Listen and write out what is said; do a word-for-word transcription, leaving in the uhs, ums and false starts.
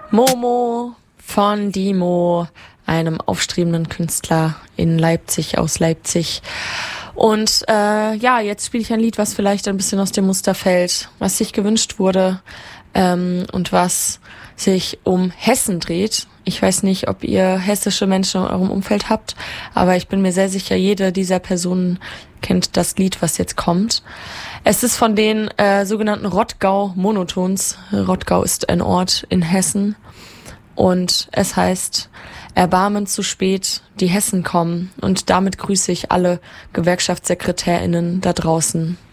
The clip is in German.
Momo von Dimo, einem aufstrebenden Künstler in Leipzig, aus Leipzig. Und äh, ja, jetzt spiele ich ein Lied, was vielleicht ein bisschen aus dem Muster fällt, was sich gewünscht wurde ähm, und was sich um Hessen dreht. Ich weiß nicht, ob ihr hessische Menschen in eurem Umfeld habt, aber ich bin mir sehr sicher, jede dieser Personen kennt das Lied, was jetzt kommt. Es ist von den äh, sogenannten Rottgau-Monotons. Rottgau ist ein Ort in Hessen und es heißt Erbarmen zu spät, die Hessen kommen. Und damit grüße ich alle GewerkschaftssekretärInnen da draußen.